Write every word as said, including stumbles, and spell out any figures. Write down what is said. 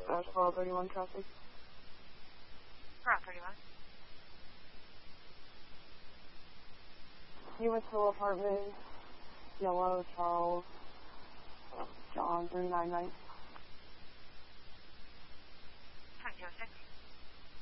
uh, twelve thirty-one traffic. twelve thirty-one. Unit two apartment, Yellow, Charles, John, three nine nine. ten oh six.